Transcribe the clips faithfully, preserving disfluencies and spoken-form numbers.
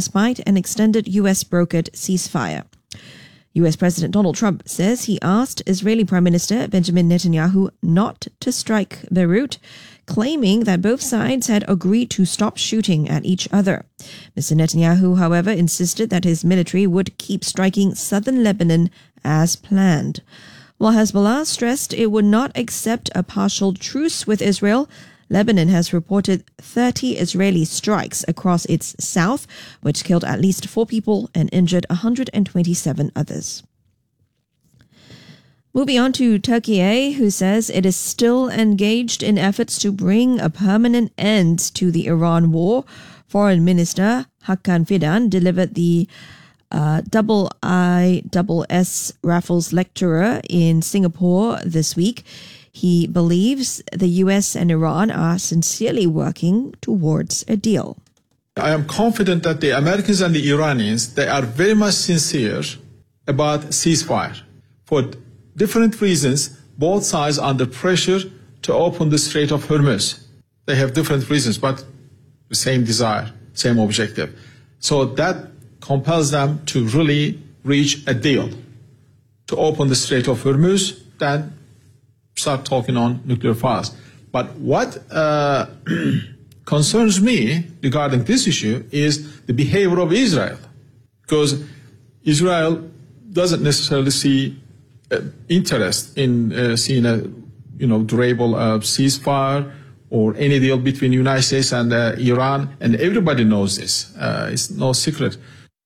despite an extended U S-brokered ceasefire. U S President Donald Trump says he asked Israeli Prime Minister Benjamin Netanyahu not to strike Beirut, claiming that both sides had agreed to stop shooting at each other. Mister Netanyahu, however, insisted that his military would keep striking southern Lebanon as planned. While Hezbollah stressed it would not accept a partial truce with Israel, Lebanon has reported thirty Israeli strikes across its south, which killed at least four people and injured one hundred twenty-seven others. Moving on to Turkey, who says it is still engaged in efforts to bring a permanent end to the Iran war. Foreign Minister Hakan Fidan delivered the uh, double I double S Raffles lecturer in Singapore this week. He believes the U S and Iran are sincerely working towards a deal. I am confident that the Americans and the Iranians, they are very much sincere about ceasefire. For different reasons, both sides are under pressure to open the Strait of Hormuz. They have different reasons, but the same desire, same objective. So that compels them to really reach a deal to open the Strait of Hormuz, then start talking on nuclear files. But what uh, concerns me regarding this issue is the behavior of Israel, because Israel doesn't necessarily see uh, interest in uh, seeing a you know durable uh, ceasefire or any deal between the United States and uh, Iran, and everybody knows this. Uh, it's no secret.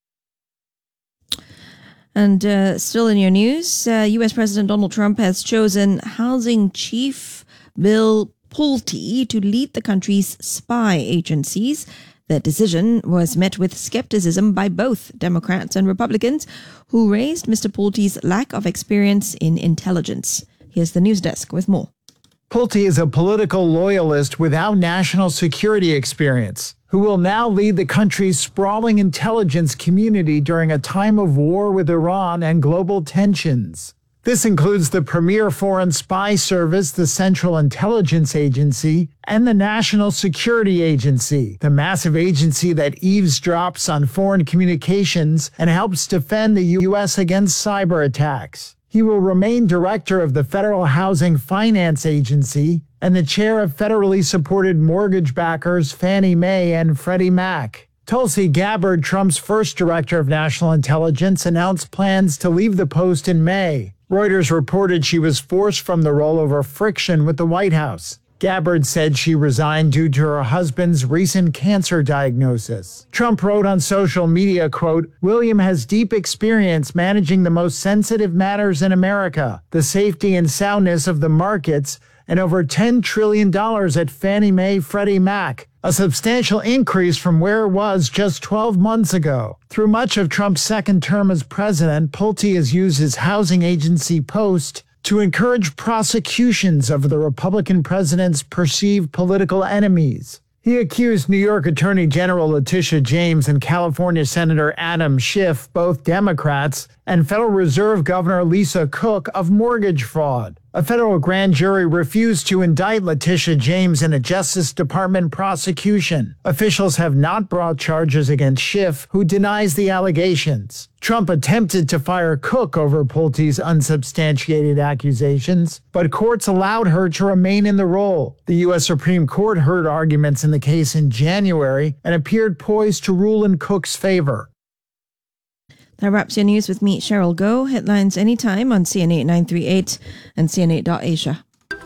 And uh, still in your news, uh, U S President Donald Trump has chosen Housing Chief Bill Pulte to lead the country's spy agencies. The decision was met with skepticism by both Democrats and Republicans, who raised Mister Pulte's lack of experience in intelligence. Here's the news desk with more. Pulte is a political loyalist without national security experience, who will now lead the country's sprawling intelligence community during a time of war with Iran and global tensions. This includes the premier foreign spy service, the Central Intelligence Agency, and the National Security Agency, the massive agency that eavesdrops on foreign communications and helps defend the U S against cyber attacks. He will remain director of the Federal Housing Finance Agency and the chair of federally supported mortgage backers Fannie Mae and Freddie Mac. Tulsi Gabbard, Trump's first director of national intelligence, announced plans to leave the post in May. Reuters reported she was forced from the role over friction with the White House. Gabbard said she resigned due to her husband's recent cancer diagnosis. Trump wrote on social media, quote, "William has deep experience managing the most sensitive matters in America, the safety and soundness of the markets, and over ten trillion dollars at Fannie Mae Freddie Mac, a substantial increase from where it was just twelve months ago." Through much of Trump's second term as president, Pulte has used his housing agency post to encourage prosecutions of the Republican president's perceived political enemies. He accused New York Attorney General Letitia James and California Senator Adam Schiff, both Democrats, and Federal Reserve Governor Lisa Cook of mortgage fraud. A federal grand jury refused to indict Letitia James in a Justice Department prosecution. Officials have not brought charges against Schiff, who denies the allegations. Trump attempted to fire Cook over Pulte's unsubstantiated accusations, but courts allowed her to remain in the role. The U S Supreme Court heard arguments in the case in January and appeared poised to rule in Cook's favor. That wraps your news with me, Cheryl Go. Headlines anytime on C N eight nine three eight and C N eight dot asia.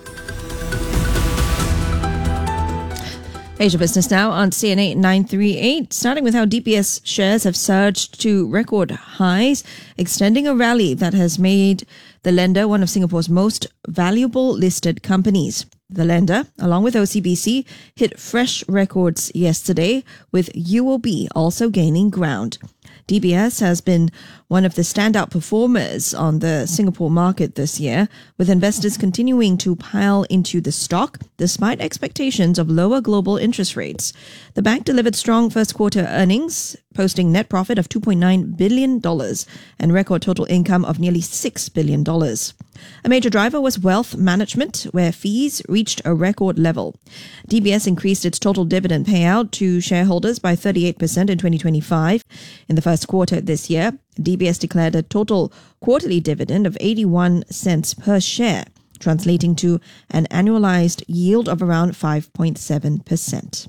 Asia Business now on C N eight nine three eight, starting with how D B S shares have surged to record highs, extending a rally that has made the lender one of Singapore's most valuable listed companies. The lender, along with O C B C, hit fresh records yesterday, with U O B also gaining ground. D B S has been one of the standout performers on the Singapore market this year, with investors continuing to pile into the stock despite expectations of lower global interest rates. The bank delivered strong first quarter earnings, posting net profit of two point nine billion dollars and record total income of nearly six billion dollars. A major driver was wealth management, where fees reached a record level. D B S increased its total dividend payout to shareholders by thirty-eight percent in twenty twenty-five In the first quarter this year, D B S declared a total quarterly dividend of eighty-one cents per share, translating to an annualized yield of around five point seven percent.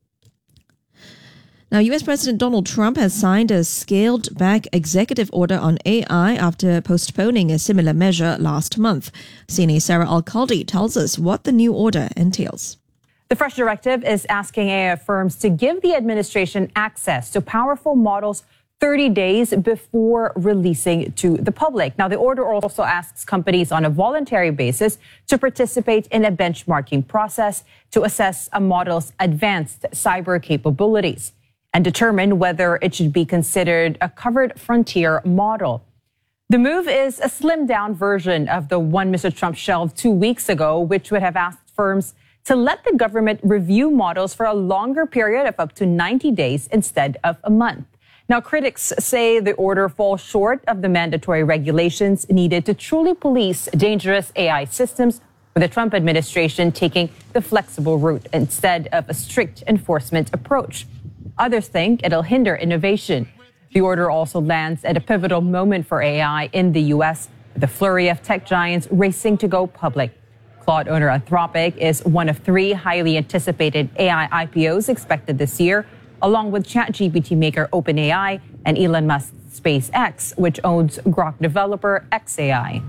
Now, U S President Donald Trump has signed a scaled-back executive order on A I after postponing a similar measure last month. C N A's Sarah Al-Khaldi tells us what the new order entails. The fresh directive is asking A I firms to give the administration access to powerful models thirty days before releasing to the public. Now, the order also asks companies on a voluntary basis to participate in a benchmarking process to assess a model's advanced cyber capabilities and determine whether it should be considered a covered frontier model. The move is a slimmed-down version of the one Mister Trump shelved two weeks ago, which would have asked firms to let the government review models for a longer period of up to ninety days instead of a month. Now, critics say the order falls short of the mandatory regulations needed to truly police dangerous A I systems, with the Trump administration taking the flexible route instead of a strict enforcement approach. Others think it'll hinder innovation. The order also lands at a pivotal moment for A I in the U S, with a flurry of tech giants racing to go public. Claude owner Anthropic is one of three highly anticipated A I I P Os expected this year, along with ChatGPT maker OpenAI and Elon Musk's SpaceX, which owns Grok developer xAI.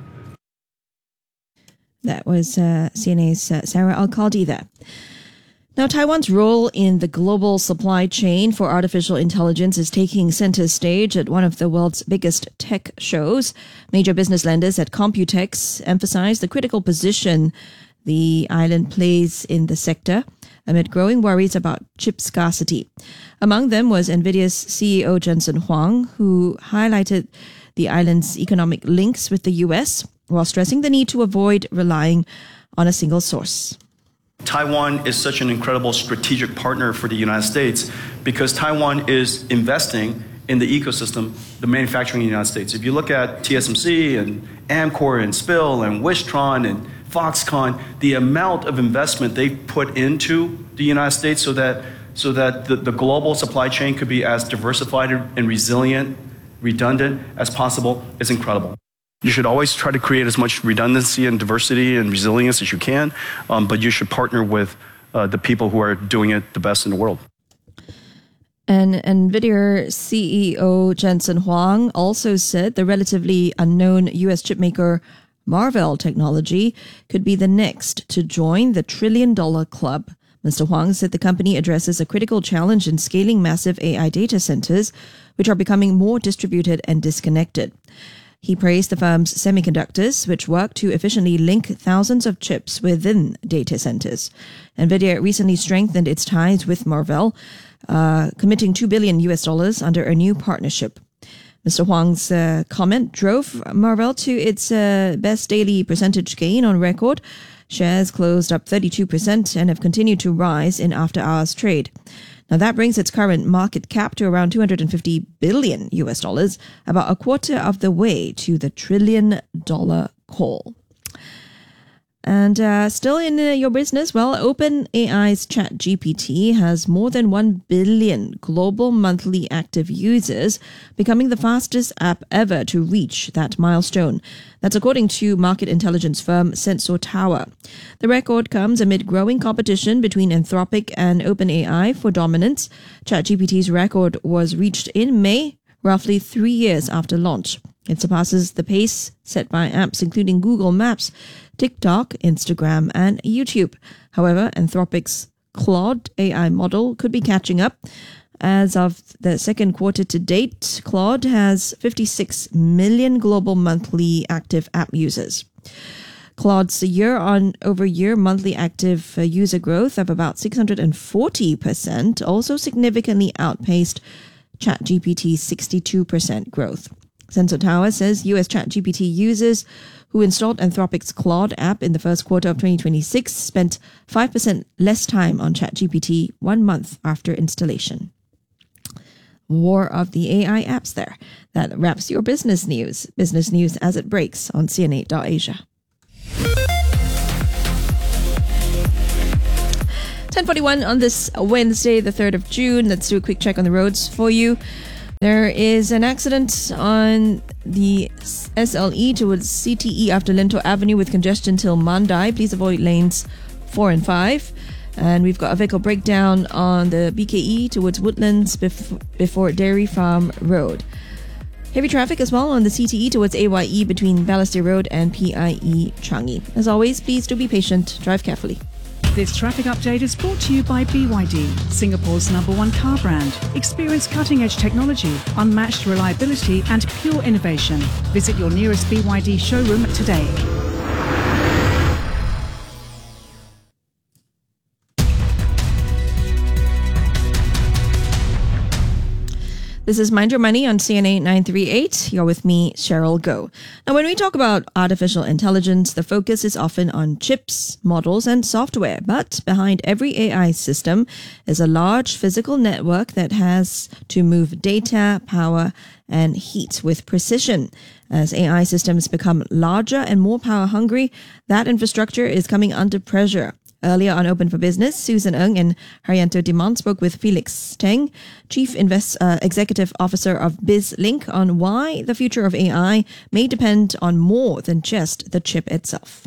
That was uh, C N A's uh, Sarah Al-Khaldi there. Now, Taiwan's role in the global supply chain for artificial intelligence is taking center stage at one of the world's biggest tech shows. Major business lenders at Computex emphasize the critical position the island plays in the sector amid growing worries about chip scarcity. Among them was NVIDIA's C E O Jensen Huang, who highlighted the island's economic links with the U S while stressing the need to avoid relying on a single source. Taiwan is such an incredible strategic partner for the United States because Taiwan is investing in the ecosystem, the manufacturing in the United States. If you look at T S M C and Amcor and Spill and Wistron and Foxconn, the amount of investment they've put into the United States so that so that the, the global supply chain could be as diversified and resilient, redundant as possible is incredible. You should always try to create as much redundancy and diversity and resilience as you can, um, but you should partner with uh, the people who are doing it the best in the world. And NVIDIA C E O Jensen Huang also said the relatively unknown U S chipmaker Marvell Technology could be the next to join the trillion-dollar club. Mister Huang said the company addresses a critical challenge in scaling massive A I data centers, which are becoming more distributed and disconnected. He praised the firm's semiconductors, which work to efficiently link thousands of chips within data centers. NVIDIA recently strengthened its ties with Marvell, uh, committing two billion U S dollars under a new partnership. Mister Huang's uh, comment drove Marvell to its uh, best daily percentage gain on record. Shares closed up thirty-two percent and have continued to rise in after-hours trade. Now, that brings its current market cap to around two hundred fifty billion U S dollars, about a quarter of the way to the trillion dollar call. And uh, still in uh, your business, well, OpenAI's ChatGPT has more than one billion global monthly active users, becoming the fastest app ever to reach that milestone. That's according to market intelligence firm Sensor Tower. The record comes amid growing competition between Anthropic and OpenAI for dominance. ChatGPT's record was reached in May, roughly three years after launch. It surpasses the pace set by apps including Google Maps, TikTok, Instagram, and YouTube. However, Anthropic's Claude A I model could be catching up. As of the second quarter to date, Claude has fifty-six million global monthly active app users. Claude's year-on-over-year monthly active user growth of about six hundred forty percent also significantly outpaced ChatGPT's sixty-two percent growth. Sensor Tower says U S ChatGPT users who installed Anthropic's Claude app in the first quarter of twenty twenty-six spent five percent less time on ChatGPT one month after installation. More of the A I apps there. That wraps your business news. Business news as it breaks on C N A dot Asia. ten forty-one on this Wednesday, the third of June. Let's do a quick check on the roads for you. There is an accident on the S L E towards C T E after Lento Avenue with congestion till Mandai. Please avoid lanes four and five. And we've got a vehicle breakdown on the B K E towards Woodlands bef- before Dairy Farm Road. Heavy traffic as well on the C T E towards A Y E between Balestier Road and P I E Changi. As always, please do be patient. Drive carefully. This traffic update is brought to you by B Y D, Singapore's number one car brand. Experience cutting-edge technology, unmatched reliability and pure innovation. Visit your nearest B Y D showroom today. This is Mind Your Money on C N A nine three eight. You're with me, Cheryl Go. Now, when we talk about artificial intelligence, the focus is often on chips, models, and software. But behind every A I system is a large physical network that has to move data, power, and heat with precision. As A I systems become larger and more power hungry, that infrastructure is coming under pressure. Earlier on Open for Business, Susan Ng and Haryanto Demand spoke with Felix Teng, Chief Invest, uh, Executive Officer of BizLink, on why the future of A I may depend on more than just the chip itself.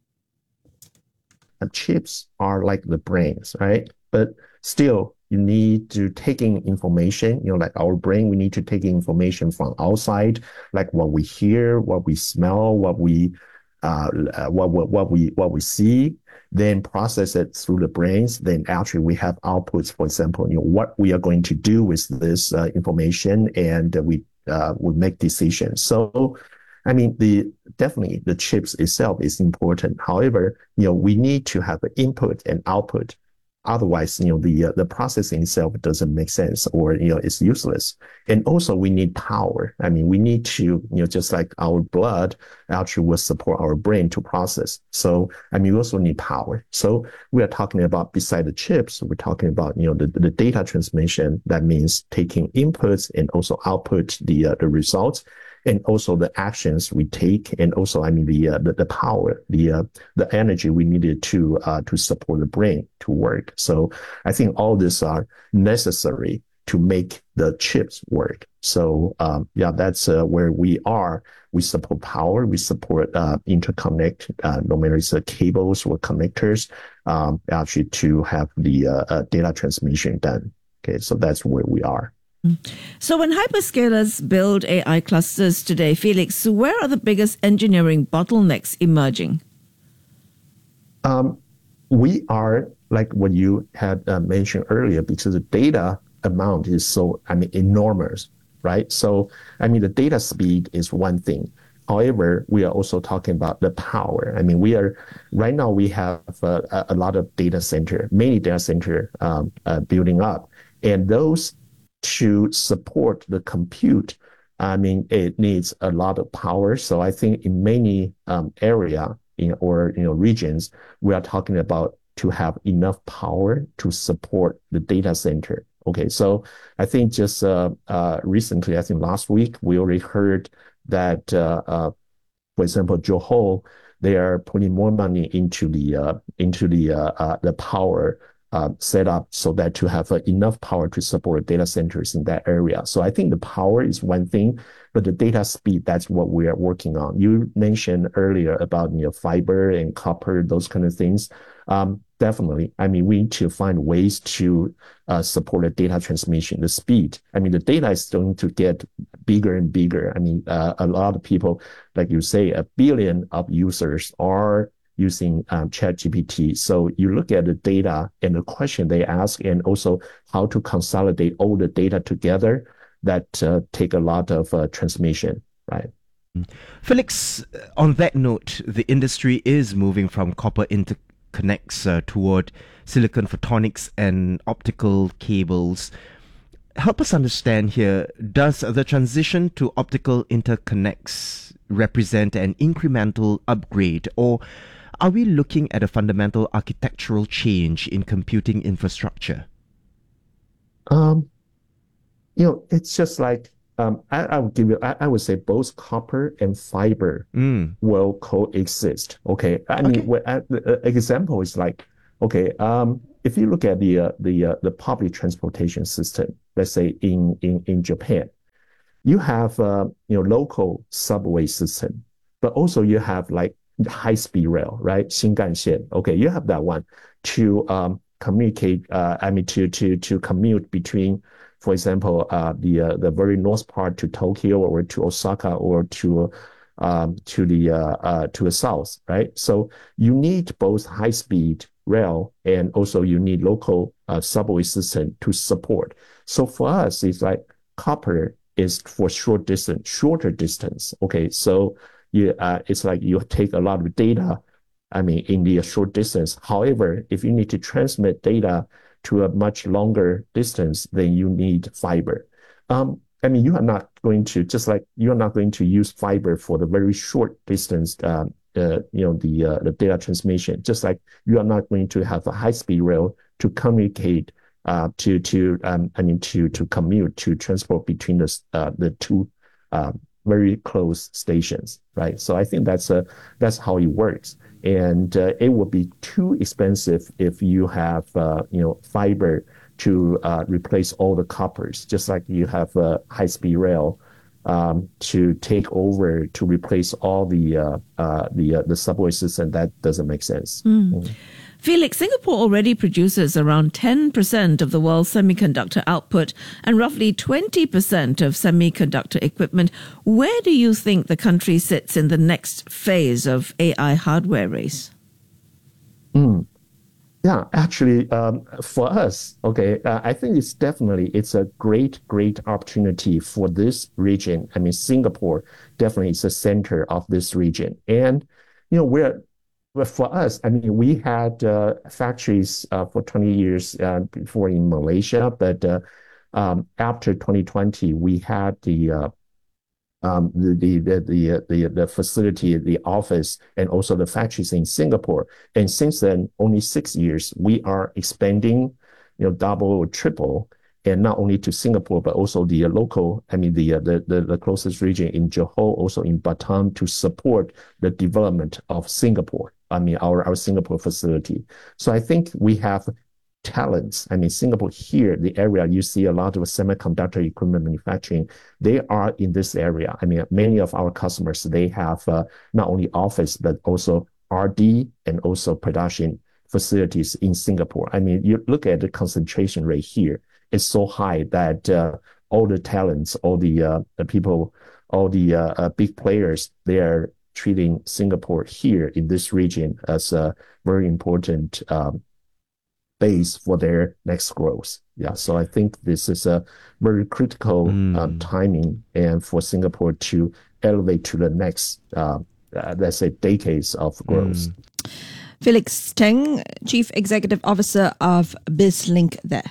Chips are like the brains, right? But still, you need to take in information, you know, like our brain, we need to take in information from outside, like what we hear, what we smell, what we uh, what, what, what we what we see, then process it through the brains. Then actually we have outputs, for example, you know, what we are going to do with this uh, information, and uh, we uh, we make decisions. So, I mean, the definitely the chips itself is important. However, you know, we need to have an input and output. Otherwise, you know, the uh, the processing itself doesn't make sense, or, you know, it's useless. And also we need power. I mean, we need to, you know, just like our blood actually will support our brain to process. So, I mean, we also need power. So we are talking about, beside the chips, we're talking about, you know, the, the data transmission. That means taking inputs and also output the uh, the results, and also the actions we take, and also, I mean, the uh, the, the power, the uh, the energy we needed to uh, to support the brain to work. So I think all these are necessary to make the chips work. So um, yeah, that's uh, where we are. We support power, we support uh, interconnect, uh, no matter it's uh, cables or connectors, um, actually to have the uh, uh, data transmission done. Okay, so that's where we are. So when hyperscalers build A I clusters today, Felix, where are the biggest engineering bottlenecks emerging? Um, we are, like what you had uh, mentioned earlier, because the data amount is so, I mean, enormous, right? So, I mean, the data speed is one thing. However, we are also talking about the power. I mean, we are, right now we have uh, a, a lot of data center, many data center um, uh, building up, and those to support the compute, I mean, it needs a lot of power. So I think in many um, area in, or, you know, regions, we are talking about to have enough power to support the data center. Okay, so I think just uh, uh, recently, I think last week, we already heard that, uh, uh, for example, Johor, they are putting more money into the uh, into the uh, uh, the power Uh, set up so that to have uh, enough power to support data centers in that area. So I think the power is one thing, but the data speed, that's what we are working on. You mentioned earlier about, you know, fiber and copper, those kind of things. Um, definitely. I mean, we need to find ways to uh, support the data transmission, the speed. I mean, the data is going to get bigger and bigger. I mean, uh, a lot of people, like you say, a billion of users are using um, ChatGPT. So you look at the data and the question they ask, and also how to consolidate all the data together, that uh, take a lot of uh, transmission, right? Felix, on that note, the industry is moving from copper interconnects uh, toward silicon photonics and optical cables. Help us understand here, does the transition to optical interconnects represent an incremental upgrade, or are we looking at a fundamental architectural change in computing infrastructure? Um, you know, it's just like, um, I, I would give you, I, I would say both copper and fiber mm. will coexist. Okay. I okay. mean, what, uh, the uh, example is like, okay, um, if you look at the, uh, the, uh, the public transportation system, let's say in, in, in Japan, you have uh, you know local subway system, but also you have like high speed rail, right? 新干线. Okay, you have that one to um, communicate. Uh, I mean to to to commute between, for example, uh, the uh, the very north part to Tokyo or to Osaka or to um, to the uh, uh, to the south, right? So you need both high speed rail and also you need local uh, subway system to support. So for us, it's like copper is for short distance, shorter distance. Okay, so you uh, it's like you take a lot of data, I mean, in the short distance. However, if you need to transmit data to a much longer distance, then you need fiber. Um, I mean, you are not going to, just like you are not going to use fiber for the very short distance, uh, uh, you know, the uh, the data transmission, just like you are not going to have a high-speed rail to communicate, uh, to, to um, I mean, to to commute, to transport between the, uh, the two uh, very close stations, right? So I think that's, a, that's how it works. And uh, it would be too expensive if you have, uh, you know, fiber to uh, replace all the coppers, just like you have a high-speed rail um, to take over to replace all the uh, uh, the uh, the subway system. That doesn't make sense. Mm. Mm. Felix, Singapore already produces around ten percent of the world's semiconductor output and roughly twenty percent of semiconductor equipment. Where do you think the country sits in the next phase of A I hardware race? Mm. Yeah, actually, um, for us, okay, uh, I think it's definitely, it's a great, great opportunity for this region. I mean, Singapore definitely is the center of this region. And, you know, we're, but for us, I mean, we had uh, factories uh, for twenty years uh, before in Malaysia, but uh, um, after twenty twenty, we had the uh, um, the the the the the the facility, the office, and also the factories in Singapore. And since then, only six years, we are expanding, you know, double or triple, and not only to Singapore, but also the uh, local, I mean, the, uh, the the the closest region in Johor, also in Batam, to support the development of Singapore. I mean, our, our Singapore facility. So I think we have talents. I mean, Singapore here, the area, you see a lot of semiconductor equipment manufacturing. They are in this area. I mean, many of our customers, they have uh, not only office, but also R D and also production facilities in Singapore. I mean, you look at the concentration rate here. It's so high that uh, all the talents, all the, uh, the people, all the uh, uh, big players, they are treating Singapore here in this region as a very important um, base for their next growth. Yeah, so I think this is a very critical mm. uh, timing and for Singapore to elevate to the next, uh, uh, let's say, decades of growth. Mm. Felix Teng, Chief Executive Officer of BizLink there.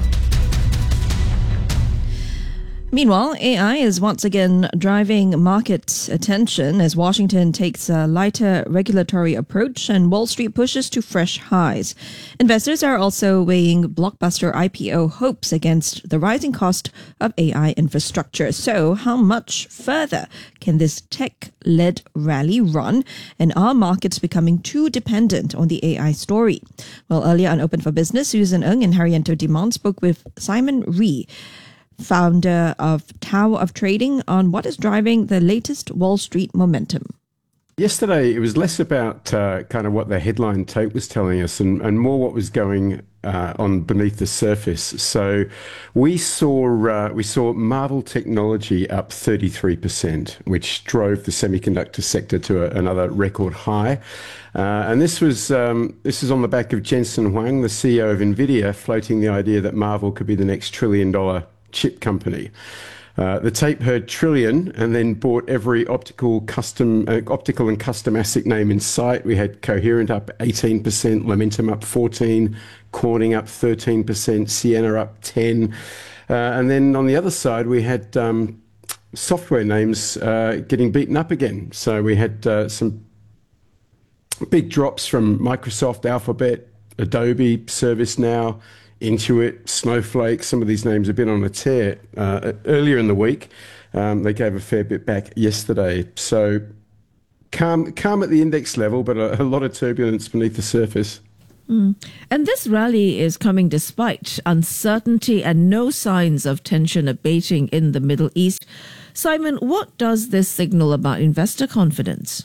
Meanwhile, A I is once again driving market attention as Washington takes a lighter regulatory approach and Wall Street pushes to fresh highs. Investors are also weighing blockbuster I P O hopes against the rising cost of A I infrastructure. So how much further can this tech-led rally run? And are markets becoming too dependent on the A I story? Well, earlier on Open for Business, Susan Ng and Haryanto Dimon spoke with Simon Ree, founder of Tower of Trading, on what is driving the latest Wall Street momentum. Yesterday, it was less about uh, kind of what the headline tape was telling us and, and more what was going uh, on beneath the surface. So we saw uh, we saw Marvell Technology up thirty-three percent, which drove the semiconductor sector to a, another record high. Uh, and this was um, this is on the back of Jensen Huang, the C E O of NVIDIA, floating the idea that Marvell could be the next trillion dollar chip company. Uh, the tape heard trillion and then bought every optical custom, uh, optical and custom ASIC name in sight. We had Coherent up eighteen percent, Lumentum up fourteen, Corning up thirteen percent, Ciena up ten. Uh, and then on the other side, we had um, software names uh, getting beaten up again. So we had uh, some big drops from Microsoft, Alphabet, Adobe, ServiceNow, Intuit, Snowflake. Some of these names have been on a tear uh, earlier in the week. Um, they gave a fair bit back yesterday. So calm, calm at the index level, but a, a lot of turbulence beneath the surface. Mm. And this rally is coming despite uncertainty and no signs of tension abating in the Middle East. Simon, what does this signal about investor confidence?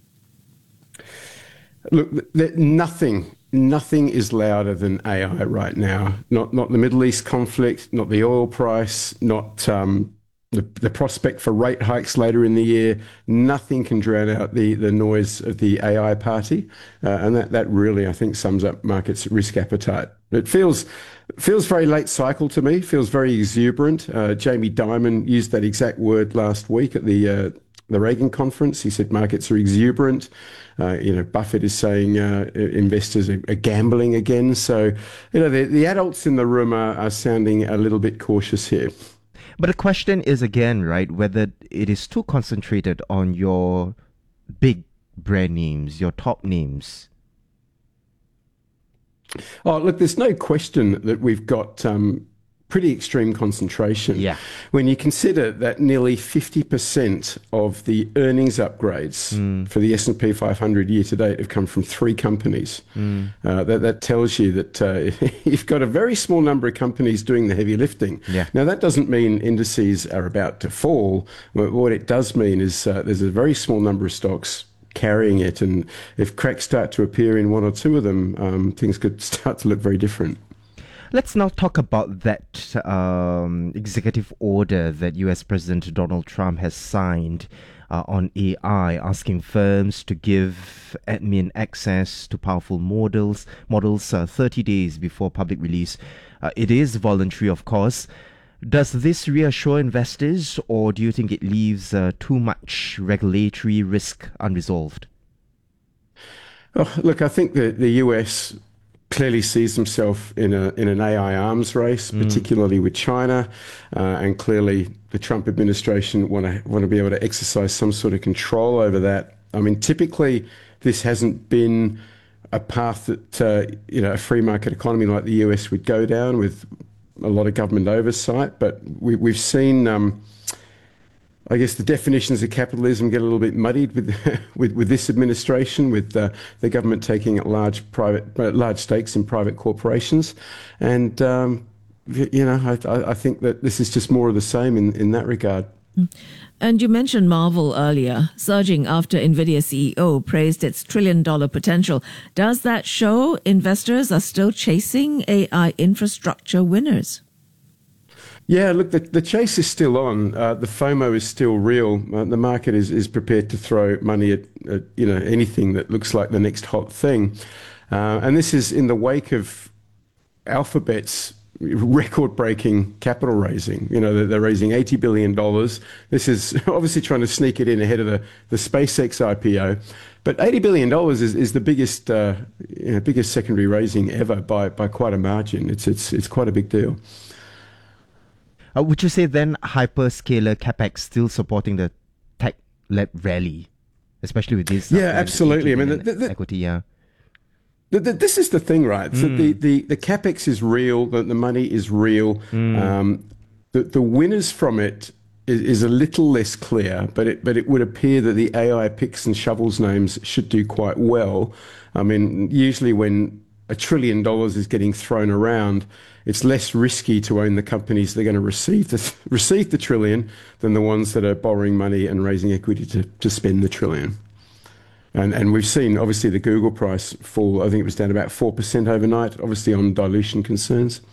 Look, th- nothing, nothing is louder than A I right now. Not, not the Middle East conflict, not the oil price, not um, the, the prospect for rate hikes later in the year. Nothing can drown out the, the noise of the A I party, uh, and that, that really, I think, sums up markets' risk appetite. It feels feels very late cycle to me. Feels very exuberant. Uh, Jamie Dimon used that exact word last week at the uh, the Reagan conference. He said markets are exuberant. Uh, you know, Buffett is saying uh, investors are, are gambling again. So, you know, the, the adults in the room are, are sounding a little bit cautious here. But the question is again, right, whether it is too concentrated on your big brand names, your top names. Oh, look, there's no question that we've got um, pretty extreme concentration. Yeah. When you consider that nearly fifty percent of the earnings upgrades mm. for the S and P five hundred year to date have come from three companies. Mm. Uh, that, that tells you that uh, you've got a very small number of companies doing the heavy lifting. Yeah. Now, that doesn't mean indices are about to fall. What it does mean is uh, there's a very small number of stocks carrying it, and if cracks start to appear in one or two of them, um, things could start to look very different. Let's now talk about that um, executive order that U S President Donald Trump has signed uh, on A I, asking firms to give admin access to powerful models, models uh, thirty days before public release. Uh, it is voluntary, of course. Does this reassure investors, or do you think it leaves uh, too much regulatory risk unresolved? Oh, look, I think the, the U S clearly sees himself in a in an A I arms race, mm. particularly with China, uh, and clearly the Trump administration want to want to be able to exercise some sort of control over that. I mean, typically this hasn't been a path that uh, you know a free market economy like the U S would go down with a lot of government oversight, but we, we've seen, um, I guess, the definitions of capitalism get a little bit muddied with with, with this administration, with uh, the government taking large private uh, large stakes in private corporations, and um, you know, I, I think that this is just more of the same in, in that regard. And you mentioned Marvel earlier, surging after NVIDIA C E O praised its trillion-dollar potential. Does that show investors are still chasing A I infrastructure winners? Yeah, look, the, the chase is still on. Uh, the FOMO is still real. Uh, the market is, is prepared to throw money at, at you know anything that looks like the next hot thing. Uh, and this is in the wake of Alphabet's record-breaking capital raising. You know, they're, they're raising eighty billion dollars. This is obviously trying to sneak it in ahead of the, the SpaceX I P O. But eighty billion dollars is, is the biggest uh, you know, biggest secondary raising ever by, by quite a margin. It's, it's, it's quite a big deal. Uh, would you say then hyperscaler capex still supporting the tech-led rally, especially with this? Yeah, uh, absolutely. I mean, the, the, the, equity, yeah. The, the, this is the thing, right? So mm. the, the, the capex is real, the, the money is real. Mm. Um, the, the winners from it is, is a little less clear, but it, but it would appear that the A I picks and shovels names should do quite well. I mean, usually when a trillion dollars is getting thrown around, it's less risky to own the companies that are going to receive the, receive the trillion than the ones that are borrowing money and raising equity to, to spend the trillion. And, and we've seen, obviously, the Google price fall. I think it was down about four percent overnight, obviously on dilution concerns.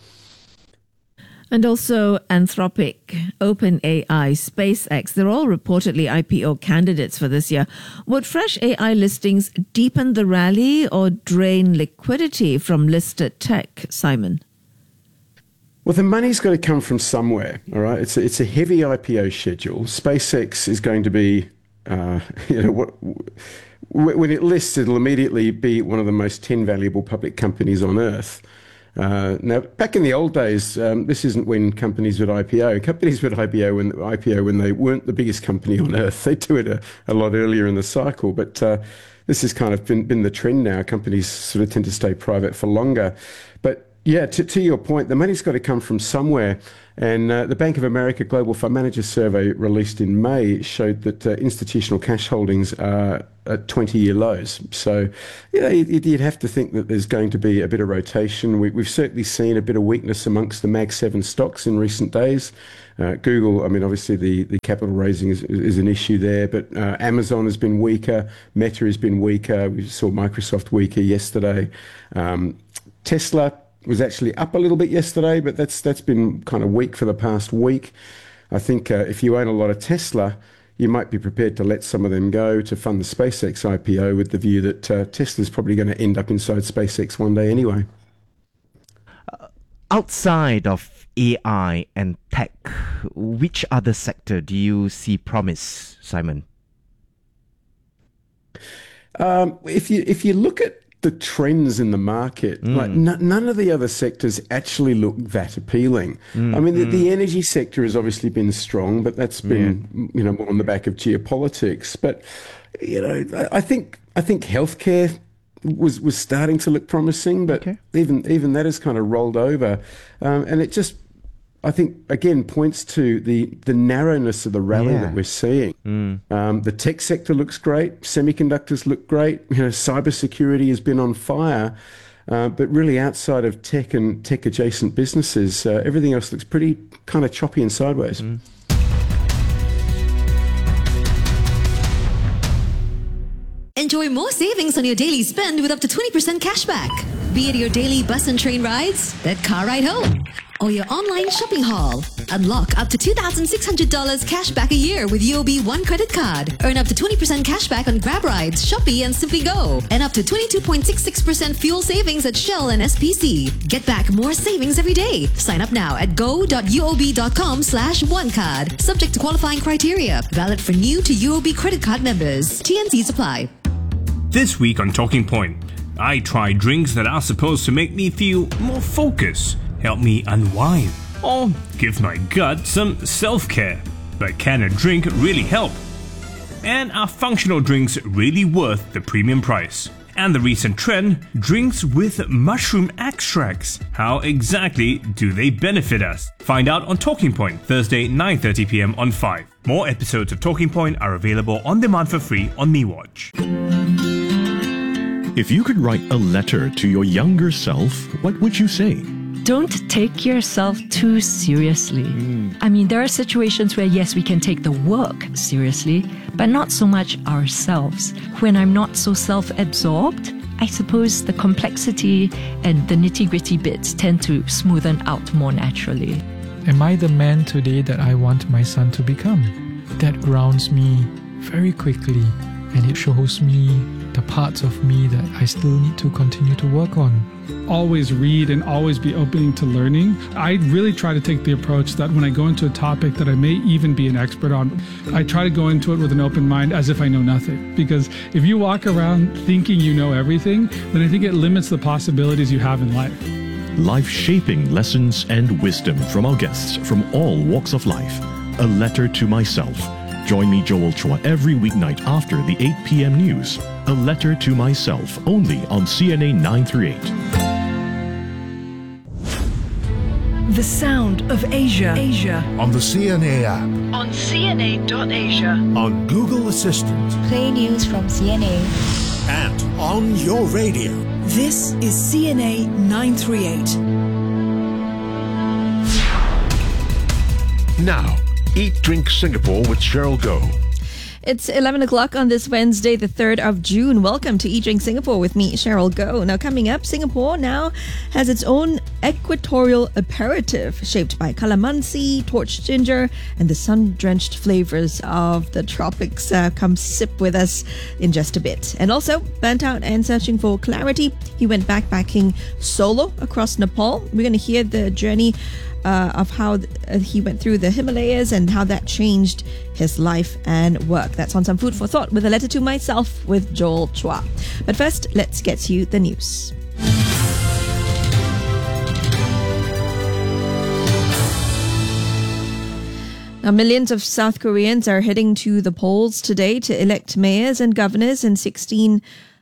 And also Anthropic, OpenAI, SpaceX, they're all reportedly I P O candidates for this year. Would fresh A I listings deepen the rally or drain liquidity from listed tech, Simon? Well, the money's got to come from somewhere, all right? It's a, it's a heavy I P O schedule. SpaceX is going to be, uh, you know, what... when it lists, it'll immediately be one of the most ten valuable public companies on Earth. Uh, now, back in the old days, um, this isn't when companies would I P O. Companies would I P O when, I P O when they weren't the biggest company on Earth. They do it a, a lot earlier in the cycle. But uh, this has kind of been, been the trend now. Companies sort of tend to stay private for longer. But yeah, to, to your point, the money's got to come from somewhere. And uh, the Bank of America Global Fund Manager Survey released in May showed that uh, institutional cash holdings are at twenty-year lows. So, you know, you'd, you'd have to think that there's going to be a bit of rotation. We, we've certainly seen a bit of weakness amongst the Mag seven stocks in recent days. Uh, Google, I mean, obviously the, the capital raising is, is an issue there, but uh, Amazon has been weaker, Meta has been weaker, we saw Microsoft weaker yesterday. Um, Tesla was actually up a little bit yesterday, but that's that's been kind of weak for the past week. I think uh, if you own a lot of Tesla, you might be prepared to let some of them go to fund the SpaceX I P O with the view that uh, Tesla's probably going to end up inside SpaceX one day anyway. Uh, outside of A I and tech, which other sector do you see promise, Simon? Um, if you if you look at the trends in the market, mm. like n- none of the other sectors actually look that appealing. Mm, I mean, the, mm. the energy sector has obviously been strong, but that's been yeah. you know more on the back of geopolitics. But you know, I, I think I think healthcare was was starting to look promising, but okay. even even that has kind of rolled over, um, and it just. I think, again, points to the, the narrowness of the rally yeah. that we're seeing. Mm. Um, the tech sector looks great. Semiconductors look great. You know, cybersecurity has been on fire. Uh, but really outside of tech and tech-adjacent businesses, uh, everything else looks pretty kind of choppy and sideways. Mm. Enjoy more savings on your daily spend with up to twenty percent cashback. Be it your daily bus and train rides, that car ride home, or your online shopping haul. Unlock up to two thousand six hundred dollars cash back a year with U O B One credit card. Earn up to twenty percent cash back on Grab rides, Shopee and Simply Go. And up to twenty-two point six six percent fuel savings at Shell and S P C. Get back more savings every day. Sign up now at go.uob.com slash one card. Subject to qualifying criteria. Valid for new to U O B credit card members. T N Cs apply. This week on Talking Point, I try drinks that are supposed to make me feel more focused, help me unwind, or give my gut some self-care. But can a drink really help? And are functional drinks really worth the premium price? And the recent trend, drinks with mushroom extracts. How exactly do they benefit us? Find out on Talking Point, Thursday, nine thirty p.m. on five. More episodes of Talking Point are available on demand for free on MeWatch. If you could write a letter to your younger self, what would you say? Don't take yourself too seriously. Mm. I mean, there are situations where, yes, we can take the work seriously, but not so much ourselves. When I'm not so self-absorbed, I suppose the complexity and the nitty-gritty bits tend to smoothen out more naturally. Am I the man today that I want my son to become? That grounds me very quickly, and it shows me the parts of me that I still need to continue to work on. Always read and always be open to learning. I really try to take the approach that when I go into a topic that I may even be an expert on, I try to go into it with an open mind as if I know nothing. Because if you walk around thinking you know everything, then I think it limits the possibilities you have in life. Life-shaping lessons and wisdom from our guests from all walks of life. A letter to myself. Join me, Joel Chua, every weeknight after the eight p.m. news. A letter to myself, only on C N A nine thirty-eight. The sound of Asia. Asia. On the C N A app. On C N A dot asia. On Google Assistant. Play news from C N A. And on your radio. This is C N A nine thirty-eight. Now, Eat Drink Singapore with Cheryl Goh. It's eleven o'clock on this Wednesday, the third of June. Welcome to Eat Drink Singapore with me, Cheryl Goh. Now, coming up, Singapore now has its own equatorial aperitif shaped by calamansi, torch ginger, and the sun-drenched flavors of the tropics. Uh, come sip with us in just a bit. And also, burnt out and searching for clarity, he went backpacking solo across Nepal. We're going to hear the journey Uh, of how th- uh, he went through the Himalayas and how that changed his life and work. That's on Some Food for Thought with a letter to myself with Joel Chua. But first, let's get to the news. Now, millions of South Koreans are heading to the polls today to elect mayors and governors in sixteen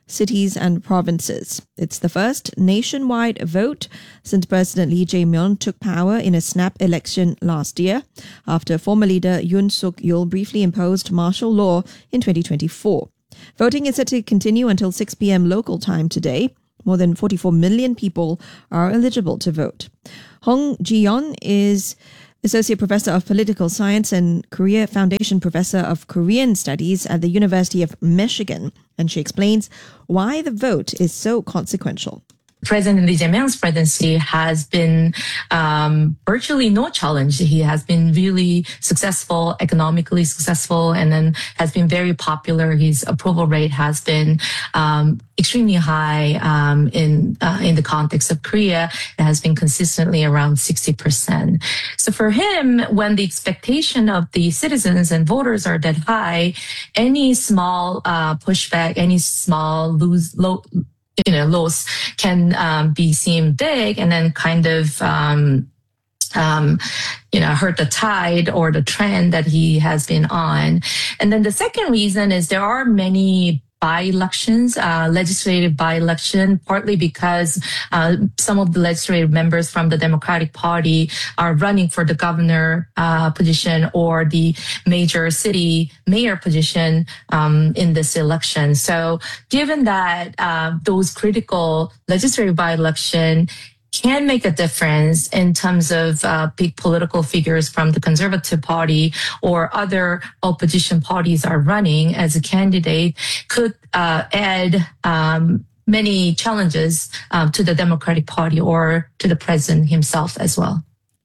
cities and provinces. It's the first nationwide vote since President Lee Jae-myung took power in a snap election last year, after former leader Yoon Suk-yeol briefly imposed martial law in twenty twenty-four. Voting is set to continue until six p.m. local time today. More than forty-four million people are eligible to vote. Hong Ji-yeon is Associate Professor of Political Science and Korea Foundation Professor of Korean Studies at the University of Michigan, and she explains why the vote is so consequential. President Lee Jae-myung's presidency has been um, virtually no challenge. He has been really successful, economically successful, and then has been very popular. His approval rate has been um, extremely high um, in uh, in the context of Korea. It has been consistently around sixty percent. So for him, when the expectation of the citizens and voters are that high, any small uh, pushback, any small lose, low, you know, loss can um, be seen big and then kind of, um, um, you know, hurt the tide or the trend that he has been on. And then the second reason is there are many by-elections, uh, legislative by-election, partly because uh, some of the legislative members from the Democratic Party are running for the governor uh, position or the major city mayor position um, in this election. So given that uh, those critical legislative by-election can make a difference in terms of uh, big political figures from the Conservative Party or other opposition parties are running as a candidate, could uh, add um, many challenges um, to the Democratic Party or to the president himself as well.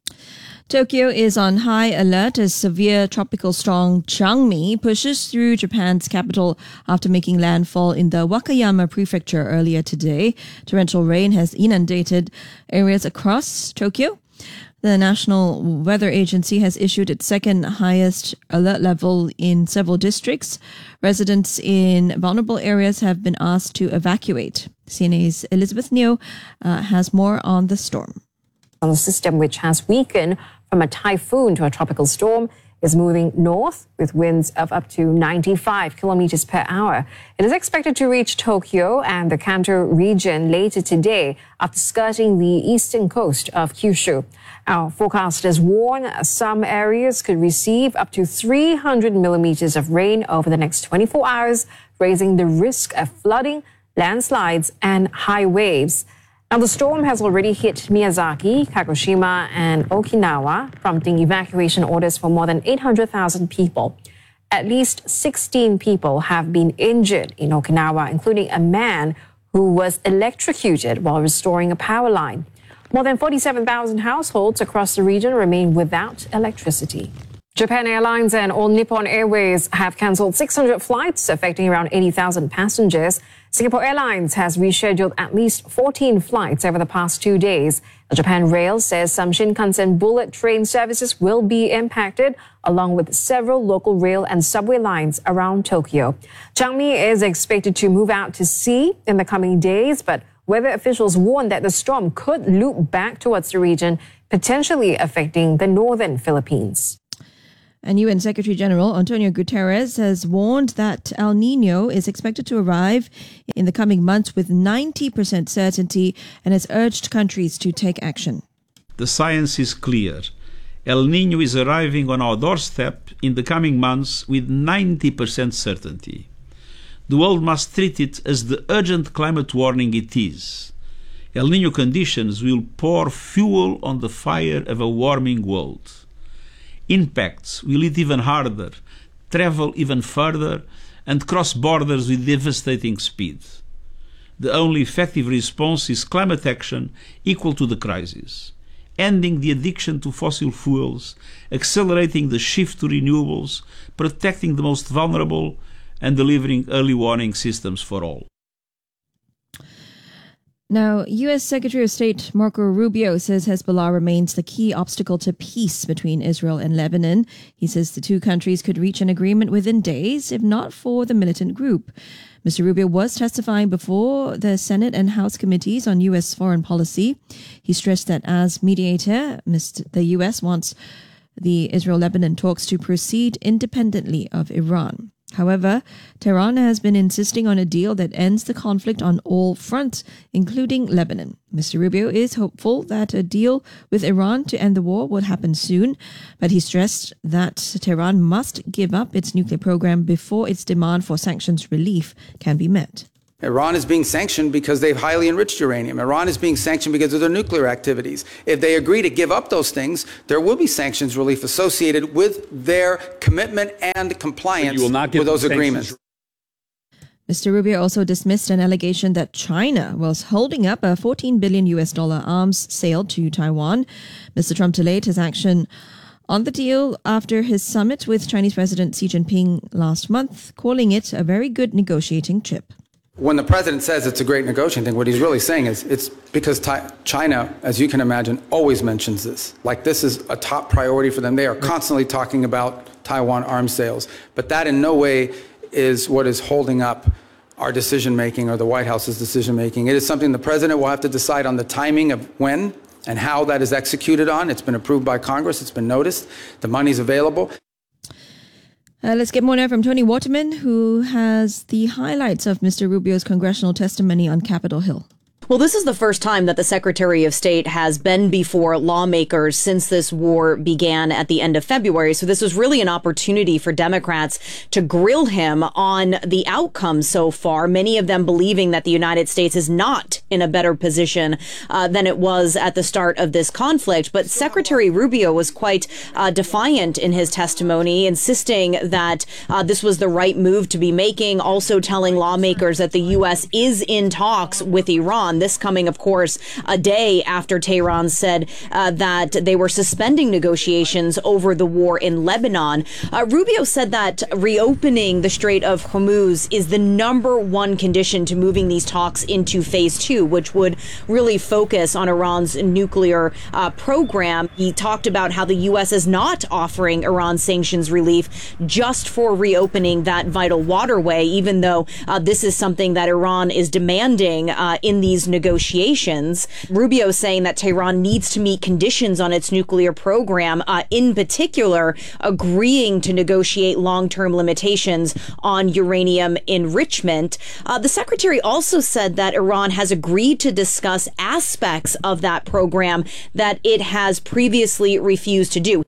Tokyo is on high alert as severe tropical storm Changmi pushes through Japan's capital after making landfall in the Wakayama prefecture earlier today. Torrential rain has inundated areas across Tokyo. The National Weather Agency has issued its second highest alert level in several districts. Residents in vulnerable areas have been asked to evacuate. C N A's Elizabeth Neo uh, has more on the storm. The system, which has weakened from a typhoon to a tropical storm, is moving north with winds of up to ninety-five kilometers per hour. It is expected to reach Tokyo and the Kanto region later today after skirting the eastern coast of Kyushu. Our forecasters warn some areas could receive up to three hundred millimeters of rain over the next twenty-four hours, raising the risk of flooding, landslides, and high waves. Now, the storm has already hit Miyazaki, Kagoshima, and Okinawa, prompting evacuation orders for more than eight hundred thousand people. At least sixteen people have been injured in Okinawa, including a man who was electrocuted while restoring a power line. More than forty-seven thousand households across the region remain without electricity. Japan Airlines and All Nippon Airways have cancelled six hundred flights, affecting around eighty thousand passengers. Singapore Airlines has rescheduled at least fourteen flights over the past two days. Japan Rail says some Shinkansen bullet train services will be impacted, along with several local rail and subway lines around Tokyo. Changmi is expected to move out to sea in the coming days, but weather officials warn that the storm could loop back towards the region, potentially affecting the northern Philippines. And U N Secretary General Antonio Guterres has warned that El Niño is expected to arrive in the coming months with ninety percent certainty and has urged countries to take action. The science is clear. El Niño is arriving on our doorstep in the coming months with ninety percent certainty. The world must treat it as the urgent climate warning it is. El Niño conditions will pour fuel on the fire of a warming world. Impacts will hit even harder, travel even further, and cross borders with devastating speed. The only effective response is climate action equal to the crisis, ending the addiction to fossil fuels, accelerating the shift to renewables, protecting the most vulnerable, and delivering early warning systems for all. Now, U S Secretary of State Marco Rubio says Hezbollah remains the key obstacle to peace between Israel and Lebanon. He says the two countries could reach an agreement within days, if not for the militant group. Mister Rubio was testifying before the Senate and House committees on U S foreign policy. He stressed that as mediator, the U S wants the Israel-Lebanon talks to proceed independently of Iran. However, Tehran has been insisting on a deal that ends the conflict on all fronts, including Lebanon. Mister Rubio is hopeful that a deal with Iran to end the war will happen soon, but he stressed that Tehran must give up its nuclear program before its demand for sanctions relief can be met. Iran is being sanctioned because they've highly enriched uranium. Iran is being sanctioned because of their nuclear activities. If they agree to give up those things, there will be sanctions relief associated with their commitment and compliance with those agreements. Mister Rubio also dismissed an allegation that China was holding up a fourteen billion U S dollar arms sale to Taiwan. Mister Trump delayed his action on the deal after his summit with Chinese President Xi Jinping last month, calling it a very good negotiating chip. When the president says it's a great negotiating thing, what he's really saying is it's because Ti- China, as you can imagine, always mentions this. Like this is a top priority for them. They are constantly talking about Taiwan arms sales. But that in no way is what is holding up our decision-making or the White House's decision-making. It is something the president will have to decide on the timing of when and how that is executed on. It's been approved by Congress. It's been noticed. The money's available. Uh, let's get more now from Tony Waterman, who has the highlights of Mister Rubio's congressional testimony on Capitol Hill. Well, this is the first time that the Secretary of State has been before lawmakers since this war began at the end of February. So this was really an opportunity for Democrats to grill him on the outcomes so far, many of them believing that the United States is not in a better position uh, than it was at the start of this conflict. But Secretary Rubio was quite uh, defiant in his testimony, insisting that uh, this was the right move to be making, also telling lawmakers that the U S is in talks with Iran. This coming, of course, a day after Tehran said uh, that they were suspending negotiations over the war in Lebanon. Uh, Rubio said that reopening the Strait of Hormuz is the number one condition to moving these talks into phase two, which would really focus on Iran's nuclear uh, program. He talked about how the U S is not offering Iran sanctions relief just for reopening that vital waterway, even though uh, this is something that Iran is demanding uh, in these negotiations. Rubio saying that Tehran needs to meet conditions on its nuclear program, uh, in particular, agreeing to negotiate long-term limitations on uranium enrichment. Uh, the secretary also said that Iran has agreed to discuss aspects of that program that it has previously refused to do.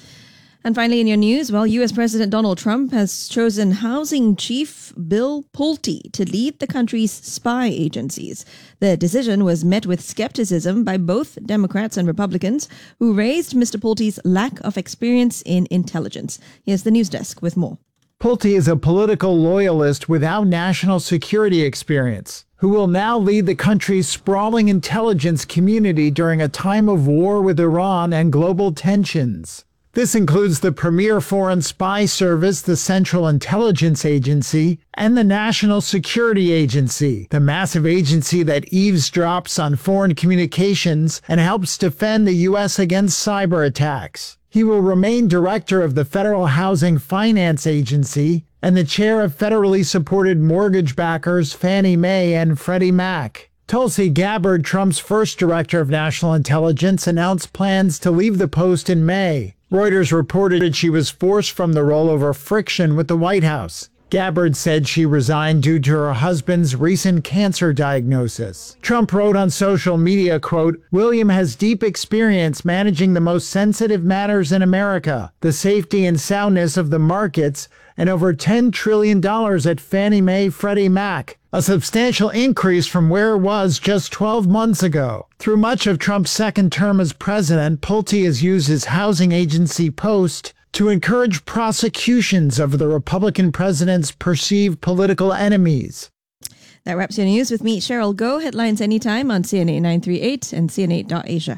And finally, in your news, well, U S President Donald Trump has chosen Housing Chief Bill Pulte to lead the country's spy agencies. The decision was met with skepticism by both Democrats and Republicans, who raised Mister Pulte's lack of experience in intelligence. Here's the news desk with more. Pulte is a political loyalist without national security experience, who will now lead the country's sprawling intelligence community during a time of war with Iran and global tensions. This includes the premier foreign spy service, the Central Intelligence Agency, and the National Security Agency, the massive agency that eavesdrops on foreign communications and helps defend the U S against cyber attacks. He will remain director of the Federal Housing Finance Agency and the chair of federally supported mortgage backers Fannie Mae and Freddie Mac. Tulsi Gabbard, Trump's first director of national intelligence, announced plans to leave the post in May. Reuters reported she was forced from the role over friction with the White House. Gabbard said she resigned due to her husband's recent cancer diagnosis. Trump wrote on social media, quote, "William has deep experience managing the most sensitive matters in America, the safety and soundness of the markets, and over ten trillion dollars at Fannie Mae Freddie Mac, a substantial increase from where it was just twelve months ago." Through much of Trump's second term as president, Pulte has used his housing agency post to encourage prosecutions of the Republican president's perceived political enemies. That wraps your news with me, Cheryl Goh. Headlines anytime on C N A nine three eight and C N A dot Asia.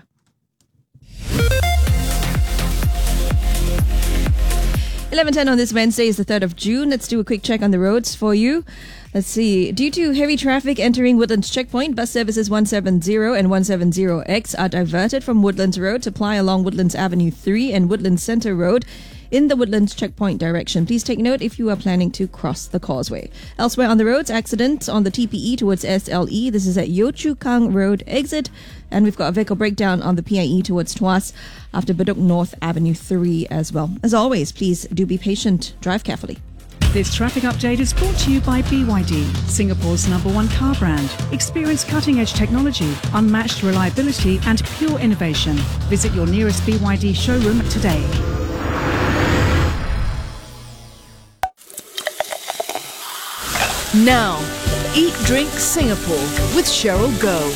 eleven ten on this Wednesday is the third of June. Let's do a quick check on the roads for you. Let's see. Due to heavy traffic entering Woodlands Checkpoint, bus services one seventy and one seventy X are diverted from Woodlands Road to ply along Woodlands Avenue three and Woodlands Centre Road in the Woodlands Checkpoint direction. Please take note if you are planning to cross the causeway. Elsewhere on the roads, accident on the T P E towards S L E. This is at Yio Chu Kang Road exit. And we've got a vehicle breakdown on the P I E towards Tuas after Bedok North Avenue three as well. As always, please do be patient. Drive carefully. This traffic update is brought to you by B Y D, Singapore's number one car brand. Experience cutting-edge technology, unmatched reliability and pure innovation. Visit your nearest B Y D showroom today. Now, Eat Drink Singapore with Cheryl Goh.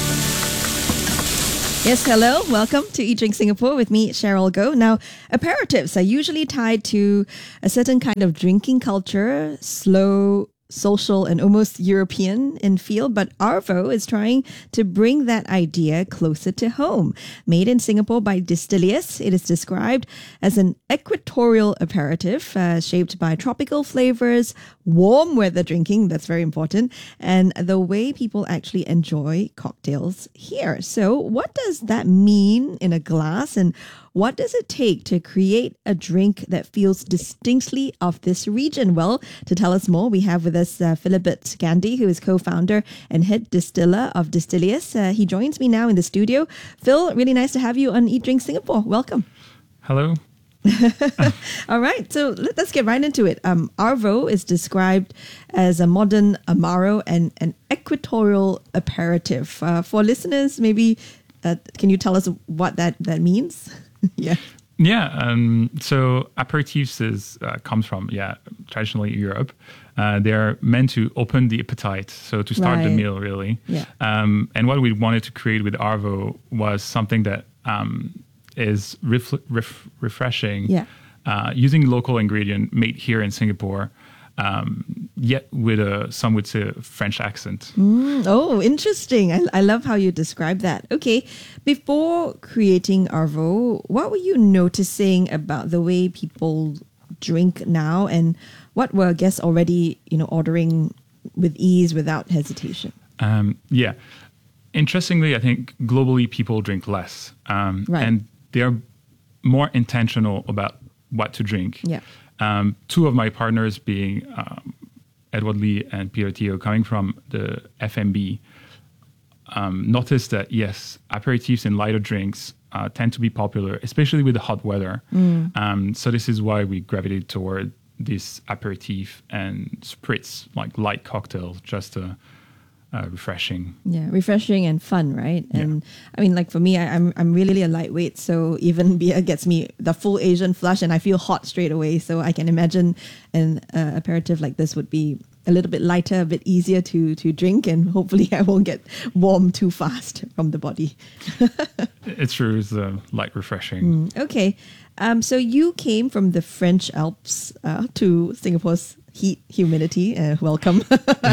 Yes, hello. Welcome to Eat Drink Singapore with me, Cheryl Goh. Now, aperitifs are usually tied to a certain kind of drinking culture, slow, social, and almost European in feel, but Arvo is trying to bring that idea closer to home. Made in Singapore by Distilius, it is described as an equatorial aperitif uh, shaped by tropical flavors, warm weather drinking, that's very important, and the way people actually enjoy cocktails here. So what does that mean in a glass, and what does it take to create a drink that feels distinctly of this region? Well, to tell us more, we have with us uh, Philibert Gandhi, who is co-founder and head distiller of Distilius. Uh, he joins me now in the studio. Phil, really nice to have you on Eat Drink Singapore. Welcome. Hello. All right, so let, let's get right into it. Um, Arvo is described as a modern Amaro and an equatorial aperitif. Uh, for listeners, maybe uh, can you tell us what that, that means? yeah. Yeah, um, so aperitifs is, uh, comes from, yeah, traditionally Europe. Uh, they're meant to open the appetite, so to start Right. the meal, really. Yeah. Um, and what we wanted to create with Arvo was something that um, is ref- ref- refreshing, Yeah. uh, using local ingredient made here in Singapore, um, yet with a, some would say, French accent. Mm, oh, interesting. I, I love how you describe that. Okay, before creating Arvo, what were you noticing about the way people drink now, and what were guests already, you know, ordering with ease without hesitation? Um, yeah. Interestingly, I think globally people drink less. Um, Right. And they're more intentional about what to drink. Yeah. Um, two of my partners being um, Edward Lee and Peter Teo, coming from the F M B, um, noticed that, yes, aperitifs and lighter drinks uh, tend to be popular, especially with the hot weather. Mm. Um, so this is why we gravitated toward this aperitif and spritz, like light cocktails, just uh, uh, refreshing. Yeah, refreshing and fun, right? And I mean, like for me, I, I'm I'm really a lightweight, so even beer gets me the full Asian flush, and I feel hot straight away. So I can imagine an uh, aperitif like this would be a little bit lighter, a bit easier to to drink, and hopefully I won't get warm too fast from the body. It's true, it's uh, light refreshing. Mm, okay, um, so you came from the French Alps uh, to Singapore's heat, humidity. Uh, welcome,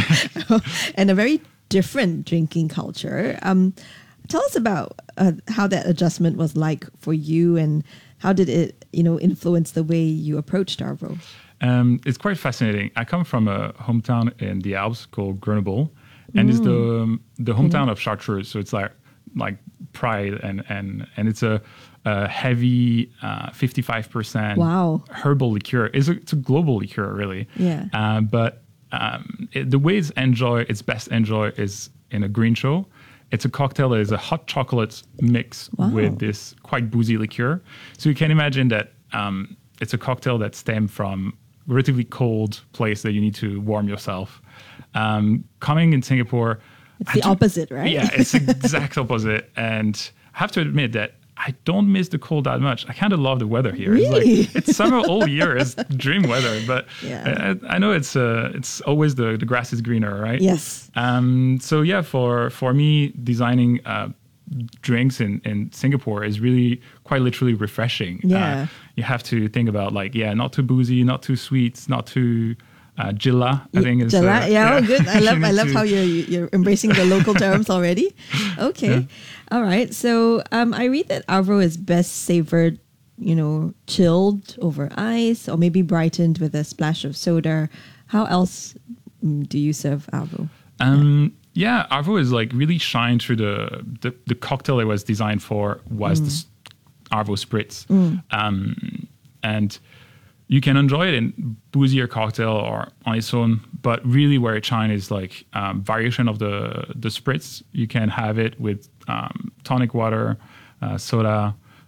and a very different drinking culture. Um, tell us about uh, how that adjustment was like for you, and how did it, you know, influence the way you approached Arvo? Um, it's quite fascinating. I come from a hometown in the Alps called Grenoble, and it's the um, the hometown of Chartreuse. So it's like like pride, and and and it's a, a heavy uh, fifty-five percent Wow. herbal liqueur. It's a, it's a global liqueur, really. Yeah. Uh, but um, it, the way it's enjoy, it's best enjoy is in a green show. It's a cocktail that is a hot chocolate mix Wow. with this quite boozy liqueur. So you can imagine that um, it's a cocktail that stemmed from relatively cold place that you need to warm yourself. Um, coming in Singapore, It's I the do- opposite, right? Yeah, it's the exact opposite. And I have to admit that I don't miss the cold that much. I kind of love the weather here. Really? It's like it's summer all year. It's dream weather. But Yeah. I, I know it's uh, it's always the, the grass is greener, right? Yes. Um, so yeah, for for me, designing uh, drinks in, in Singapore is really quite literally refreshing. Yeah. Uh, you have to think about like, yeah, not too boozy, not too sweet, not too uh, Jilla, I think is Jala, uh, yeah, oh, good. I You love, I need love to- how you're you're embracing the local terms already. Okay, Yeah. all right. So um, I read that Arvo is best savored, you know, chilled over ice, or maybe brightened with a splash of soda. How else mm, do you serve Arvo? Um, yeah, Arvo is like really shine through the, the the cocktail it was designed for was Mm. the s- Arvo Spritz, Mm. um, and you can enjoy it in boozier cocktail or on its own. But really, where it shines is like um, variation of the the spritz. You can have it with um, tonic water, uh, soda,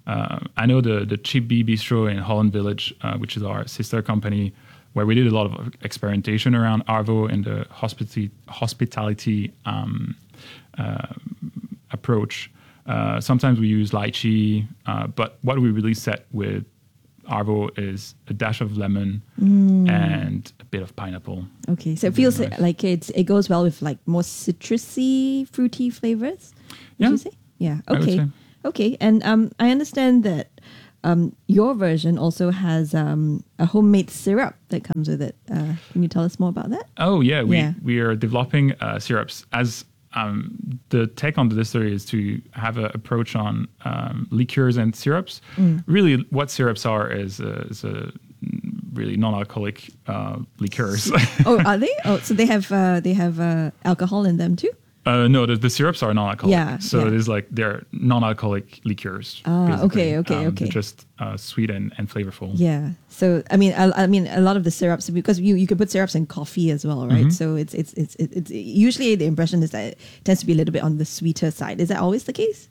Uh, I know the the Chip B Bistro in Holland Village, uh, which is our sister company, where we did a lot of experimentation around Arvo in the hospitality hospitality um, uh, approach. Uh, sometimes we use lychee, uh, but what we really set with Arvo is a dash of lemon Mm. and a bit of pineapple. Okay, so it feels like it's it goes well with like more citrusy, fruity flavors. Would Yeah. you say? Yeah. I would Okay. say. Okay, and um, I understand that um, your version also has um, a homemade syrup that comes with it. Uh, can you tell us more about that? Oh yeah, we Yeah. we are developing uh, syrups. As um, the take on the distillery is to have an approach on um, liqueurs and syrups. Mm. Really, what syrups are is a, is a really non-alcoholic uh, liqueurs. Oh, are they? Oh, so they have uh, they have uh, alcohol in them too. Uh, no, the, the syrups are non-alcoholic. Yeah, so yeah. it is like they're non-alcoholic liqueurs. Ah, basically. okay, okay, Um, okay. They're just uh, sweet and, and flavorful. Yeah. So I mean, I, I mean, a lot of the syrups, because you, you could put syrups in coffee as well, right? Mhm. So it's it's it's it's usually the impression is that it tends to be a little bit on the sweeter side. Is that always the case?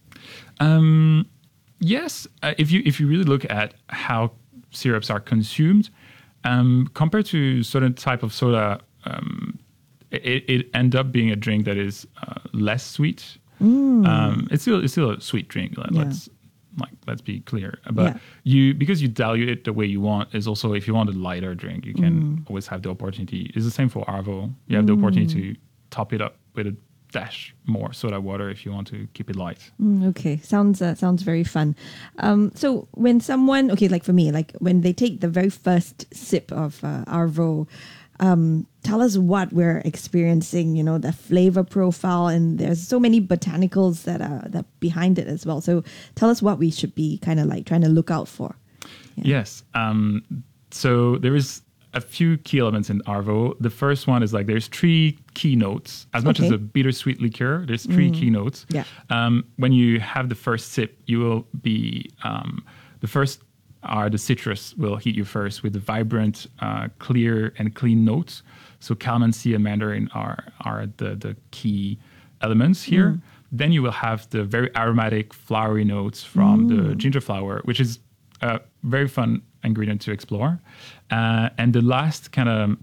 Um, yes, uh, if you if you really look at how syrups are consumed, um, compared to certain type of soda, um, it, it end up being a drink that is uh, less sweet. Mm. Um, it's still it's still a sweet drink. Let, Yeah. Let's like let's be clear. But Yeah. you because you dilute it the way you want is also, if you want a lighter drink, you can Mm. always have the opportunity. It's the same for Arvo. You have the Mm. opportunity to top it up with a dash more soda water if you want to keep it light. Mm, okay, sounds uh, sounds very fun. Um, so when someone, okay, like for me, like when they take the very first sip of uh, Arvo, um, tell us what we're experiencing. You know, the flavor profile, and there's so many botanicals that are that behind it as well. So tell us what we should be kind of like trying to look out for. Yes. Um, so there is a few key elements in Arvo. The first one is like there's three key notes. As much as Okay. a bittersweet liqueur, there's three Mm. key notes. Yeah. Um, when you have the first sip, you will be um, the first are the citrus will hit you first with the vibrant, uh, clear and clean notes. So calamansi and mandarin are are the the key elements here. Mm. Then you will have the very aromatic, flowery notes from the Mm. ginger flower, which is a very fun ingredient to explore. Uh, and the last kind of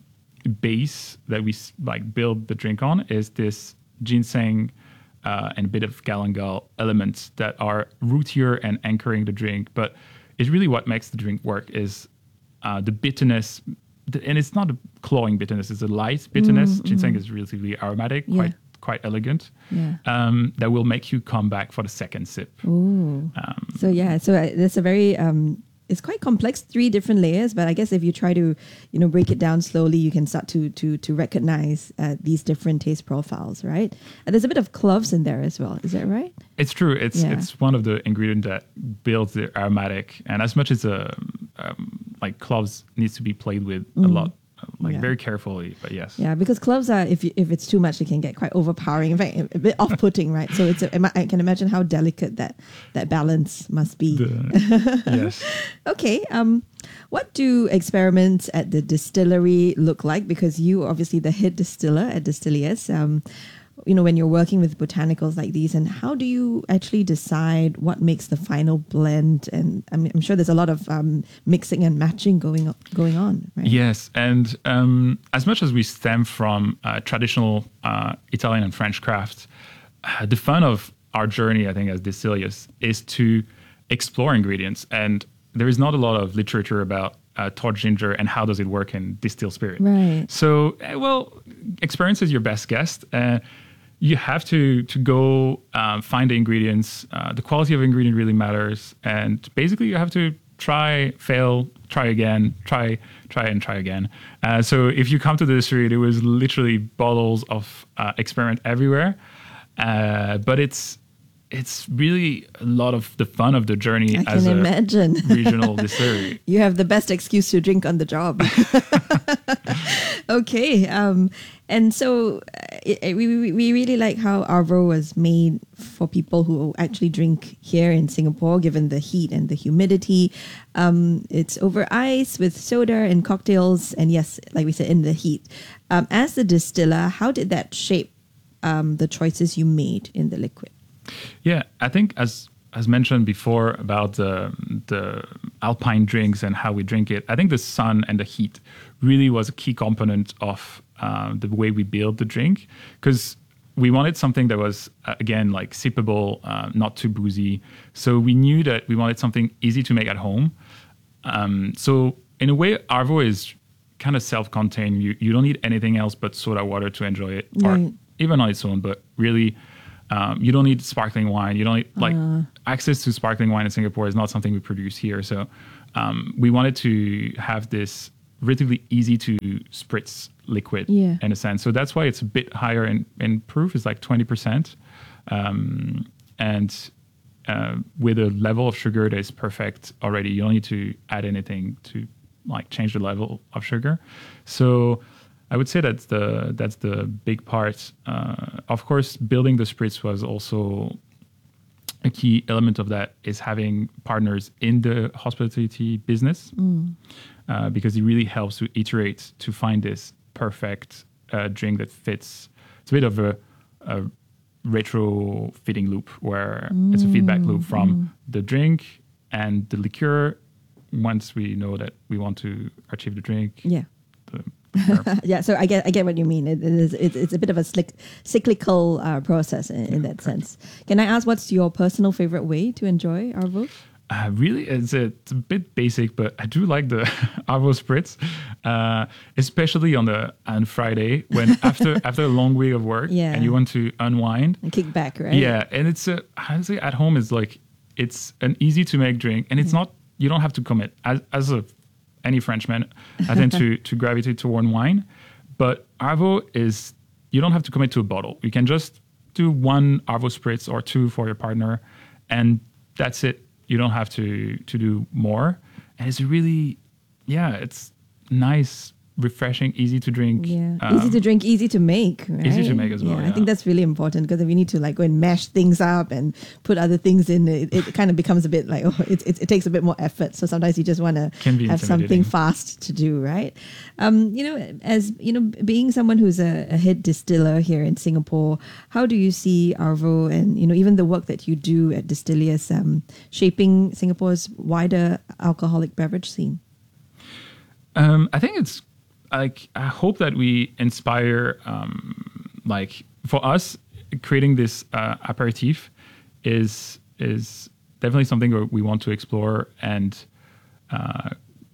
base that we s- like build the drink on is this ginseng uh, and a bit of galangal elements that are rootier and anchoring the drink. But it's really what makes the drink work is uh, the bitterness. the- And it's not a clawing bitterness, it's a light bitterness. Mm, Ginseng mm. is relatively aromatic, Yeah. quite quite elegant. Yeah. Um, that will make you come back for the second sip. Ooh. Um, So yeah, so uh, there's a very um, it's quite complex, three different layers. But I guess if you try to, you know, break it down slowly, you can start to to to recognize uh, these different taste profiles, right? And there's a bit of cloves in there as well. Is that right? It's true. It's Yeah. it's one of the ingredients that builds the aromatic, and as much as a um, like cloves needs to be played with a Mm. lot, like Yeah. very carefully. But yes, Yeah, because cloves are if you, if it's too much, it can get quite overpowering. In fact, a a bit off-putting, right? So it's a, I can imagine how delicate that that balance must be. yes. Okay. Um, what do experiments at the distillery look like? Because you obviously the head distiller at Distilliers. Um, you know, when you're working with botanicals like these, and how do you actually decide what makes the final blend? And I mean, I'm sure there's a lot of um, mixing and matching going on, going on, right? Yes, and um, as much as we stem from uh, traditional uh, Italian and French craft, uh, the fun of our journey, I think, as Distilliers, is to explore ingredients. And there is not a lot of literature about uh, torch ginger and how does it work in distilled spirit. Right. So, uh, well, experience is your best guest. Uh, you have to to go um, find the ingredients. Uh, the quality of ingredient really matters, and basically you have to try, fail, try again, try, try and try again. Uh, so if you come to the distillery, there was literally bottles of uh, experiment everywhere, uh, but it's it's really a lot of the fun of the journey I as can a imagine. regional distillery. You have the best excuse to drink on the job. Okay. Um, and so uh, it, we, we we really like how Arvo was made for people who actually drink here in Singapore, given the heat and the humidity. Um, it's over ice with soda and cocktails. And yes, like we said, in the heat. Um, as the distiller, how did that shape um, the choices you made in the liquid? Yeah, I think as as mentioned before about the the alpine drinks and how we drink it, I think the sun and the heat really was a key component of uh, the way we build the drink, because we wanted something that was, uh, again, like sippable, uh, not too boozy. So we knew that we wanted something easy to make at home. Um, so in a way, Arvo is kind of self-contained. You you don't need anything else but soda water to enjoy it, Right. or even on its own. But really, um, you don't need sparkling wine. You don't need, like Uh. access to sparkling wine in Singapore is not something we produce here. So um, we wanted to have this relatively easy to spritz liquid Yeah. in a sense. So that's why it's a bit higher in, in proof. It's like twenty percent. Um, and uh, with a level of sugar that is perfect already. You don't need to add anything to like change the level of sugar. So I would say that's the that's the big part. Uh, of course, building the spritz was also a key element of that, is having partners in the hospitality business, Mm. uh, because it really helps to iterate to find this perfect uh, drink that fits. It's a bit of a, a retro fitting loop where it's a feedback loop from Mm. the drink and the liqueur. Once we know that we want to achieve the drink, Yeah. the yeah, so I get I get what you mean. It, it is it's, it's a bit of a slick, cyclical uh, process in, in that sense. Can I ask, what's your personal favorite way to enjoy Arvo? Uh, really, it's a, it's a bit basic, but I do like the Arvo Spritz, uh, especially on the on Friday when after after a long week of work, Yeah. and you want to unwind And kick back, right? Yeah, and it's a honestly at home is like it's an easy to make drink, and it's not, you don't have to commit. As as a any Frenchman, I tend to to gravitate toward wine, but Arvo is, you don't have to commit to a bottle. You can just do one Arvo Spritz or two for your partner, and that's it. You don't have to to do more, and it's really, yeah, it's nice, refreshing, easy to drink. Yeah, um, easy to drink, easy to make. Right? Easy to make as well, I yeah. think that's really important, because if we need to like go and mash things up and put other things in, it, it kind of becomes a bit like, oh, it, it, it takes a bit more effort. So sometimes you just want to Can be have something intimidating. fast to do, right? Um, you know, as you know, being someone who's a, a head distiller here in Singapore, how do you see Arvo and you know even the work that you do at Distillius um, shaping Singapore's wider alcoholic beverage scene? Um, I think it's like, I hope that we inspire, um, like for us, creating this uh, aperitif is is definitely something where we want to explore and, uh,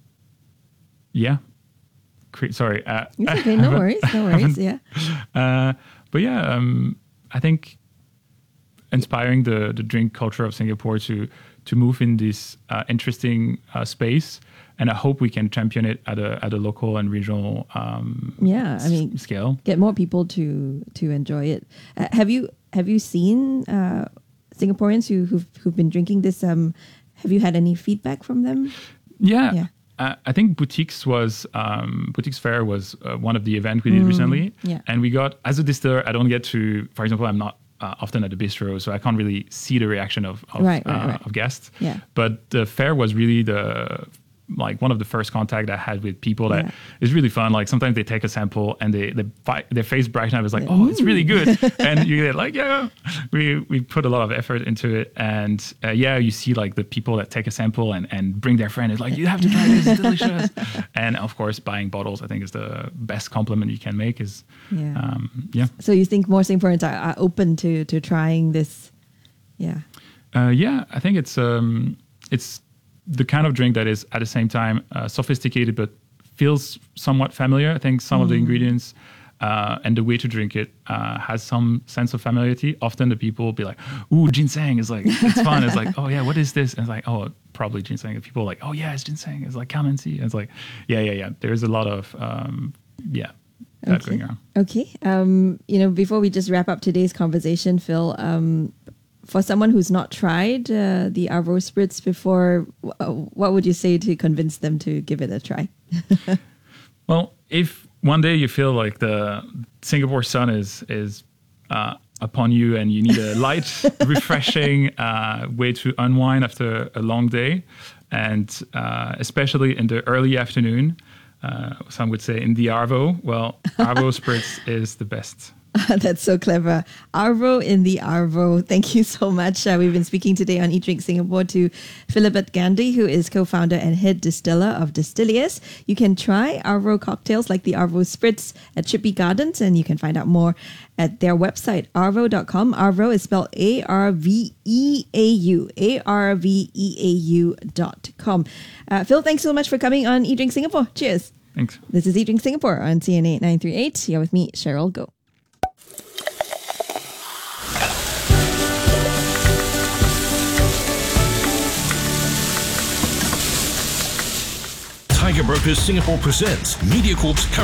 yeah. Cre- sorry, uh, It's okay, no I haven't- worries, no I worries, haven't- yeah. Uh, but yeah, um, I think inspiring the the drink culture of Singapore to to move in this uh, interesting uh, space, and I hope we can champion it at a at a local and regional um, Yeah, I mean, s- scale. get more people to to enjoy it. Uh, have you have you seen uh, Singaporeans who who've, who've been drinking this? Um, have you had any feedback from them? Yeah. Yeah. Uh, I think Boutiques was um, Boutiques Fair was uh, one of the events we did Mm, recently, yeah. and we got, as a distiller, I don't get to, for example, I'm not uh, often at the bistro, so I can't really see the reaction of of, Right, right, uh, right. of guests. Yeah. But the fair was really the like one of the first contact I had with people that Yeah. is really fun. Like sometimes they take a sample and they, they fi- their face brighten up. It's like, oh, it's really good. And you get like, yeah, we, we put a lot of effort into it. And uh, yeah, you see like the people that take a sample and, and bring their friend. It's like, you have to try this, it's delicious. And of course, buying bottles, I think is the best compliment you can make is, Yeah. um, yeah. So you think more Singaporeans are, are open to to trying this? Yeah. Uh, yeah, I think it's um, it's the kind of drink that is at the same time uh, sophisticated but feels somewhat familiar. I think some of the Mm. ingredients uh, and the way to drink it uh, has some sense of familiarity. Often the people will be like, "Ooh, ginseng is like it's fun." It's like, "Oh yeah, what is this?" And it's like, "Oh, probably ginseng." And people are like, "Oh yeah, it's ginseng." It's like calamansi. And it's like, yeah, yeah, yeah. There's a lot of um, yeah that Okay. going on. Okay. Um, you know, before we just wrap up today's conversation, Phil, um, for someone who's not tried uh, the Arvo Spritz before, w- what would you say to convince them to give it a try? Well, if one day you feel like the Singapore sun is is uh, upon you and you need a light, refreshing uh, way to unwind after a long day, and uh, especially in the early afternoon, uh, some would say in the Arvo, well, Arvo Spritz is the best That's so clever. Arvo in the Arvo. Thank you so much. Uh, we've been speaking today on Eat Drink Singapore to Philibert Gandhi, who is co-founder and head distiller of Distillius. You can try Arvo cocktails like the Arvo Spritz at Chippy Gardens, and you can find out more at their website, arvo dot com. Arvo is spelled A R V E A U. A R V E A U dot com. Uh, Phil, thanks so much for coming on Eat Drink Singapore. Cheers. Thanks. This is Eat Drink Singapore on C N A nine three eight. Here with me, Cheryl Go. Tiger Brokers Singapore presents MediaCorp's